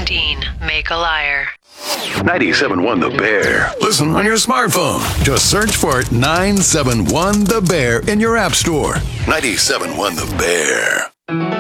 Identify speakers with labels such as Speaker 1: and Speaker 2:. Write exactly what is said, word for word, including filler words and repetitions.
Speaker 1: Dean, make a liar.
Speaker 2: ninety-seven point one The Bear. Listen on your smartphone. Just search for nine seven one The Bear in your app store. ninety-seven point one The Bear.